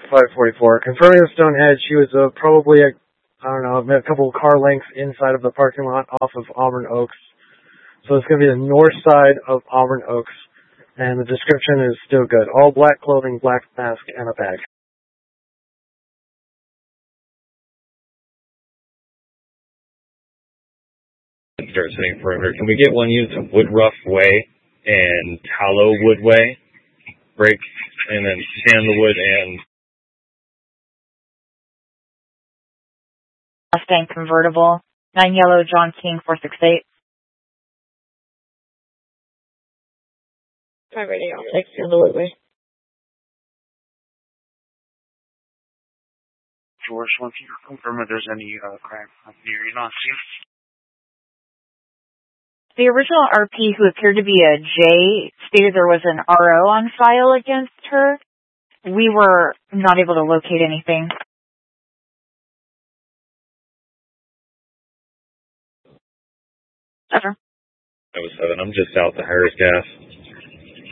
544. Confirming the Stonehead, she was probably, a couple of car lengths inside of the parking lot off of Auburn Oaks. So it's going to be the north side of Auburn Oaks. And the description is still good. All black clothing, black mask, and a bag. Start setting perimeter. Can we get one unit to Woodruff Way and Tallowwood Way? Break, and then Sandalwood and... Mustang convertible. 9 yellow, John King, 468. I'm ready. I'll take Sandalwood Way. George, once you confirm if there's any crime near you, not see. The original RP, who appeared to be a J, stated there was an RO on file against her. We were not able to locate anything. Okay. I was 7. I'm just south of Harris Gas.